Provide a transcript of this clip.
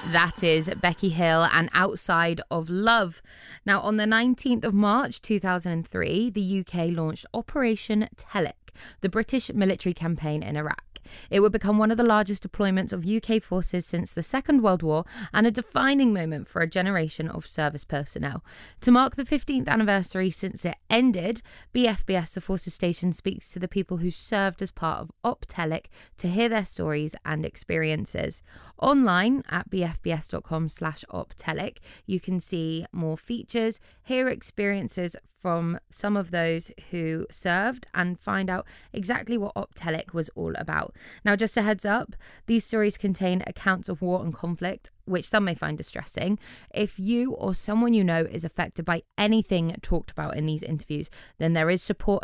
That is Becky Hill and Outside of Love. Now, on the 19th of March 2003, the UK launched Operation Telic, the British military campaign in Iraq. It would become one of the largest deployments of UK forces since the Second World War and a defining moment for a generation of service personnel. To mark the 15th anniversary since it ended, BFBS, the Forces Station, speaks to the people who served as part of OPTELIC to hear their stories and experiences. Online at bfbs.com/OPTELIC, you can see more features, hear experiences from some of those who served, and find out exactly what OPTELIC was all about. Now, just a heads up, these stories contain accounts of war and conflict, which some may find distressing. If you or someone you know is affected by anything talked about in these interviews, then there is support